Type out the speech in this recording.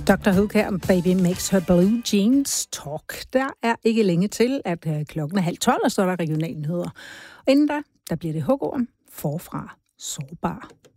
Dr. Hook her, Baby Makes Her Blue Jeans Talk. Der er ikke længe til, at klokken er 11:30, og så er der regionalnyheder. Og inden da bliver det hugorm forfra sårbar.